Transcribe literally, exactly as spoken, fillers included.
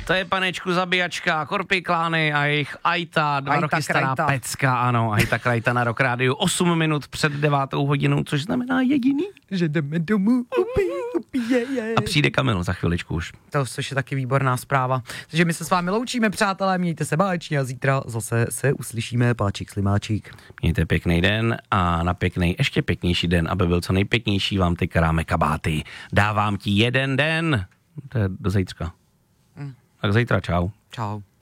To je panečku zabíjačka, Korpiklány a jejich Ajta, dva Ajta roky stará Krajta. pecka, ano, Ajta Krajta na Rock Rádiu, osm minut před devátou hodinou, což znamená jediný. Že jdeme domů, upí, upí, je, je. A přijde Kamil za chviličku už. To což je taky výborná zpráva. Takže my se s vámi loučíme, přátelé, mějte se báječně a zítra zase se uslyšíme. Páčik Slimáčik. Mějte pěkný den a na pěkný, ještě pěknější den, aby byl co nejpěknější, vám ty karáme kabáty. Dávám ti jeden den. To je do zítřka. Mm. Tak zítra, čau. Čau.